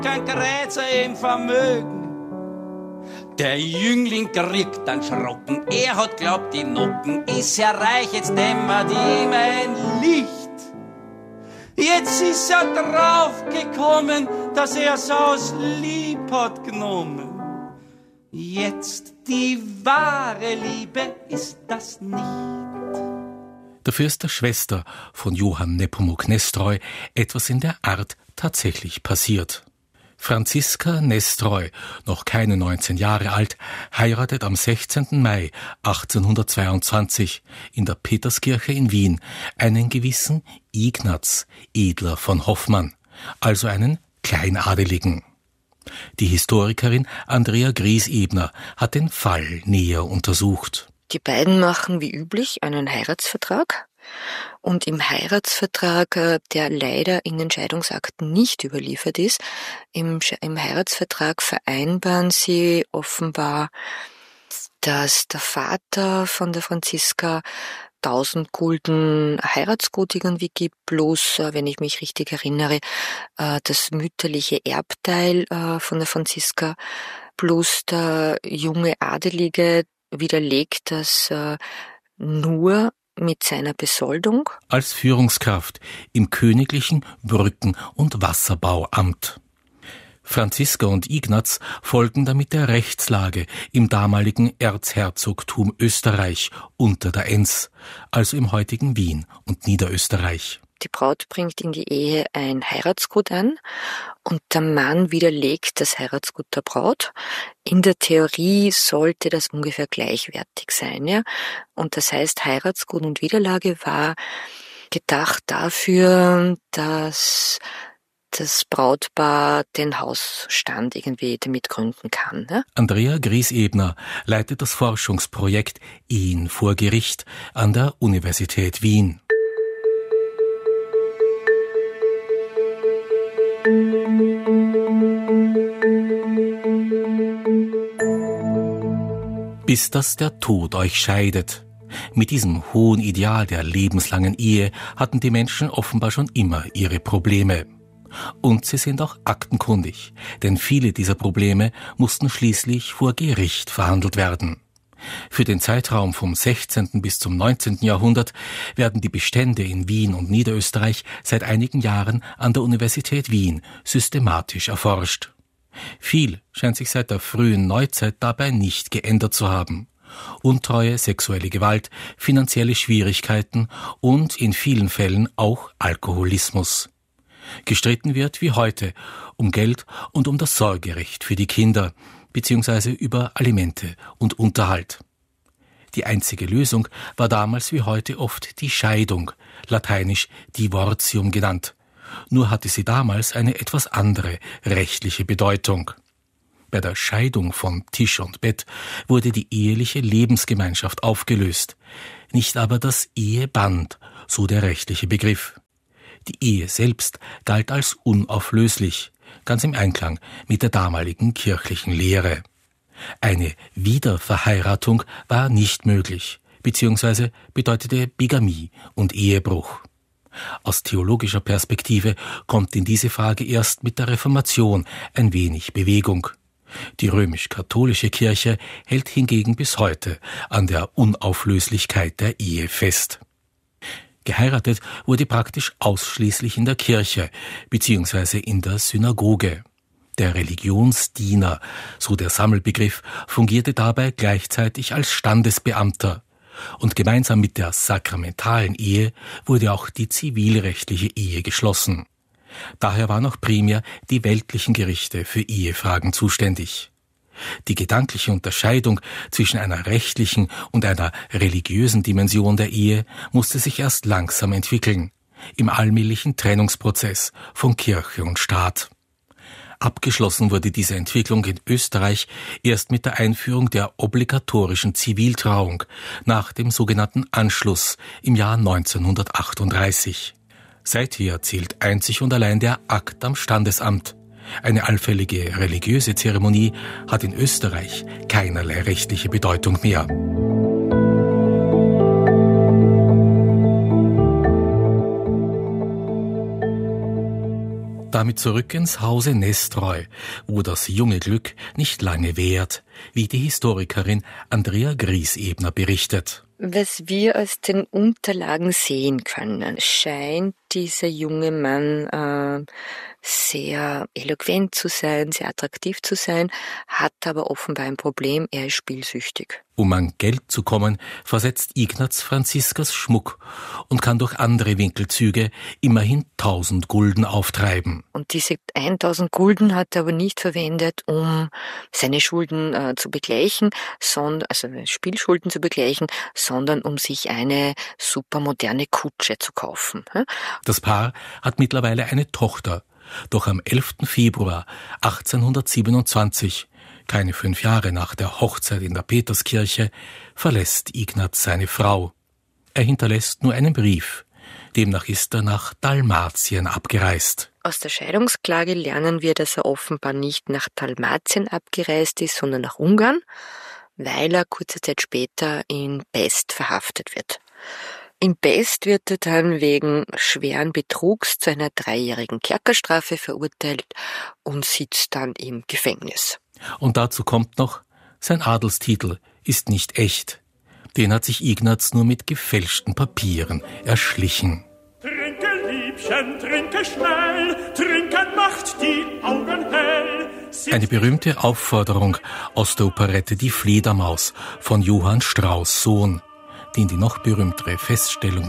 kein Grätzer im Vermögen. Der Jüngling kriegt dann Schrocken, er hat glaubt, die Nocken ist ja reich, jetzt dämmert ihm ein Licht. Jetzt ist er draufgekommen, dass er's aus lieb hat genommen. Jetzt die wahre Liebe ist das nicht. Dafür ist der Schwester von Johann Nepomuk Nestroy etwas in der Art tatsächlich passiert. Franziska Nestroy, noch keine 19 Jahre alt, heiratet am 16. Mai 1822 in der Peterskirche in Wien einen gewissen Ignaz Edler von Hoffmann, also einen Kleinadeligen. Die Historikerin Andrea Griesebner hat den Fall näher untersucht. Die beiden machen wie üblich einen Heiratsvertrag. Und im Heiratsvertrag, der leider in den Scheidungsakten nicht überliefert ist, im Heiratsvertrag vereinbaren sie offenbar, dass der Vater von der Franziska 1000 Gulden Heiratsgut irgendwie gibt, bloß, wenn ich mich richtig erinnere, das mütterliche Erbteil von der Franziska, plus der junge Adelige widerlegt das nur mit seiner Besoldung als Führungskraft im königlichen Brücken- und Wasserbauamt. Franziska und Ignaz folgen damit der Rechtslage im damaligen Erzherzogtum Österreich unter der Enns, also im heutigen Wien und Niederösterreich. Die Braut bringt in die Ehe ein Heiratsgut ein und der Mann widerlegt das Heiratsgut der Braut. In der Theorie sollte das ungefähr gleichwertig sein, ja. Und das heißt, Heiratsgut und Widerlage war gedacht dafür, dass das Brautpaar den Hausstand irgendwie damit gründen kann. Ne? Andrea Griesebner leitet das Forschungsprojekt Ehen vor Gericht an der Universität Wien. Bis dass der Tod euch scheidet. Mit diesem hohen Ideal der lebenslangen Ehe hatten die Menschen offenbar schon immer ihre Probleme. Und sie sind auch aktenkundig, denn viele dieser Probleme mussten schließlich vor Gericht verhandelt werden. Für den Zeitraum vom 16. bis zum 19. Jahrhundert werden die Bestände in Wien und Niederösterreich seit einigen Jahren an der Universität Wien systematisch erforscht. Viel scheint sich seit der frühen Neuzeit dabei nicht geändert zu haben. Untreue, sexuelle Gewalt, finanzielle Schwierigkeiten und in vielen Fällen auch Alkoholismus. Gestritten wird wie heute um Geld und um das Sorgerecht für die Kinder, beziehungsweise über Alimente und Unterhalt. Die einzige Lösung war damals wie heute oft die Scheidung, lateinisch divortium genannt. Nur hatte sie damals eine etwas andere rechtliche Bedeutung. Bei der Scheidung von Tisch und Bett wurde die eheliche Lebensgemeinschaft aufgelöst, nicht aber das Eheband, so der rechtliche Begriff. Die Ehe selbst galt als unauflöslich, ganz im Einklang mit der damaligen kirchlichen Lehre. Eine Wiederverheiratung war nicht möglich, beziehungsweise bedeutete Bigamie und Ehebruch. Aus theologischer Perspektive kommt in diese Frage erst mit der Reformation ein wenig Bewegung. Die römisch-katholische Kirche hält hingegen bis heute an der Unauflöslichkeit der Ehe fest. Geheiratet wurde praktisch ausschließlich in der Kirche beziehungsweise in der Synagoge. Der Religionsdiener, so der Sammelbegriff, fungierte dabei gleichzeitig als Standesbeamter. Und gemeinsam mit der sakramentalen Ehe wurde auch die zivilrechtliche Ehe geschlossen. Daher waren auch primär die weltlichen Gerichte für Ehefragen zuständig. Die gedankliche Unterscheidung zwischen einer rechtlichen und einer religiösen Dimension der Ehe musste sich erst langsam entwickeln, im allmählichen Trennungsprozess von Kirche und Staat. Abgeschlossen wurde diese Entwicklung in Österreich erst mit der Einführung der obligatorischen Ziviltrauung nach dem sogenannten Anschluss im Jahr 1938. Seither zählt einzig und allein der Akt am Standesamt. Eine allfällige religiöse Zeremonie hat in Österreich keinerlei rechtliche Bedeutung mehr. Da damit zurück ins Hause Nestroy, wo das junge Glück nicht lange währt, wie die Historikerin Andrea Griesebner berichtet. Was wir aus den Unterlagen sehen können, scheint dieser junge Mann sehr eloquent zu sein, sehr attraktiv zu sein, hat aber offenbar ein Problem, er ist spielsüchtig. Um an Geld zu kommen, versetzt Ignaz Franziskas Schmuck und kann durch andere Winkelzüge immerhin 1000 Gulden auftreiben. Und diese 1000 Gulden hat er aber nicht verwendet, um seine Schulden zu begleichen, also Spielschulden zu begleichen, sondern um sich eine supermoderne Kutsche zu kaufen. Das Paar hat mittlerweile eine Tochter. Doch am 11. Februar 1827, keine 5 Jahre nach der Hochzeit in der Peterskirche, verlässt Ignaz seine Frau. Er hinterlässt nur einen Brief. Demnach ist er nach Dalmatien abgereist. Aus der Scheidungsklage lernen wir, dass er offenbar nicht nach Dalmatien abgereist ist, sondern nach Ungarn, weil er kurze Zeit später in Pest verhaftet wird. In Pest wird er dann wegen schweren Betrugs zu einer 3-jährigen Kerkerstrafe verurteilt und sitzt dann im Gefängnis. Und dazu kommt noch, sein Adelstitel ist nicht echt. Den hat sich Ignaz nur mit gefälschten Papieren erschlichen. Trinke, Liebchen, trinke schnell, trinken macht die Augen hell. Eine berühmte Aufforderung aus der Operette Die Fledermaus von Johann Strauss Sohn, die in die noch berühmtere Feststellung